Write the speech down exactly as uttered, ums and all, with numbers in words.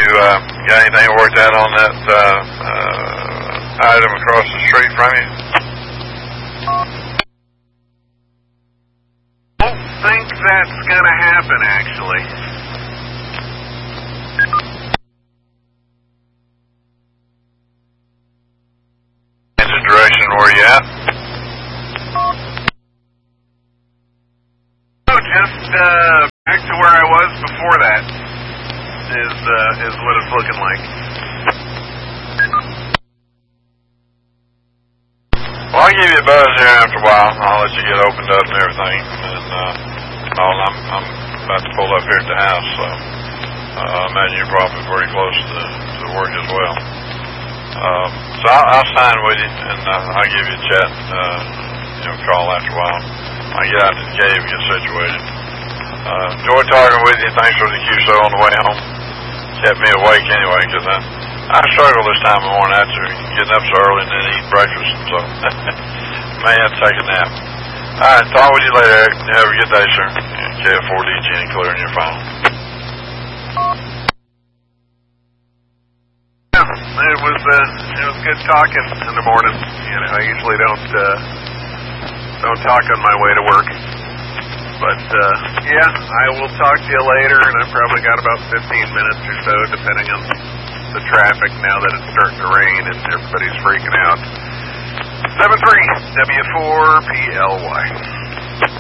uh, got anything worked out on that uh, uh, item across the street from you? I don't think that's going to happen, actually. In the direction where you at? Oh, just uh, back to where I was before that is uh, is what it's looking like. Well, I'll give you a buzz here after a while. I'll let you get opened up and everything. And uh, all, I'm, I'm about to pull up here at the house, so uh, I imagine you're probably pretty close to, to work as well. Um, so I'll, I'll sign with you, and uh, I'll give you a chat, uh, you know, call after a while. I'll get out to the cave and get situated. Uh, enjoyed talking with you. Thanks for the Q S O on the way home. Kept me awake anyway, because I, I struggle this time of the morning after getting up so early and then eating breakfast, so may have to take a nap. All right, talk with you later, Eric. Have a good day, sir. K F four D G N clearing your phone. Yeah, it was uh, it was good talking in the morning. You know, I usually don't uh, don't talk on my way to work. But, uh, yeah, I will talk to you later, and I've probably got about fifteen minutes or so, depending on the traffic now that it's starting to rain and everybody's freaking out. seven three W four P L Y.